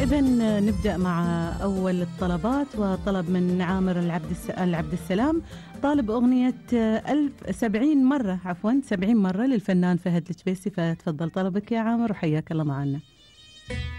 إذن نبدأ مع أول الطلبات، وطلب من عامر العبد السلام، طالب أغنية 70 مرة 70 مرة للفنان فهد الجبيسي. فتفضل طلبك يا عامر وحياك الله معنا.